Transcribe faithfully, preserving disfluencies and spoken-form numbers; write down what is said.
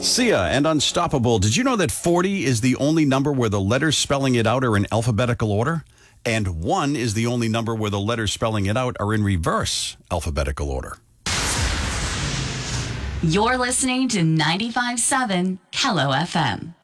Sia and Unstoppable. Did you know that forty is the only number where the letters spelling it out are in alphabetical order? And one is the only number where the letters spelling it out are in reverse alphabetical order. You're listening to ninety-five point seven Kello F M.